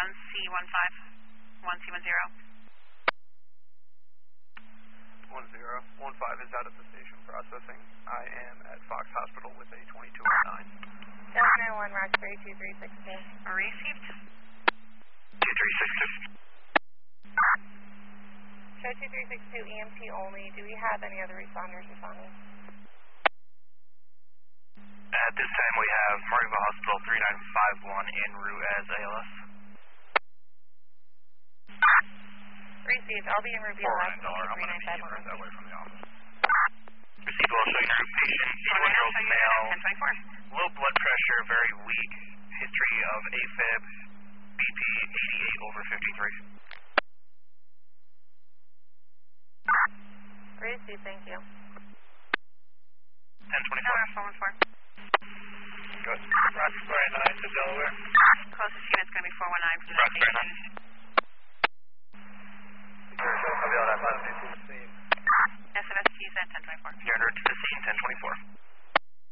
1C15, 1C10. 1015 is out of the station processing. I am at Fox Hospital with a 2209. 791 Roxbury 2362. Received. 2362. Show 2362 EMT only. Do we have any other responders responding? At this time we have Margaret Hospital 3951 en route as ALS. Received. I'll be in review. $409. I'm going to be further away from the office. Received. I'll show you patient, 81-year-old male, low blood pressure, very weak, history of AFib, BP 88/53. Received. Thank you. 1024. 414. Good. Roxbury 9 to Delaware. Closest unit's going to be 419 to the Roxbury station. 9. I'll be on that 5 scene. SFST's at 1024. You're under to the scene, 1024.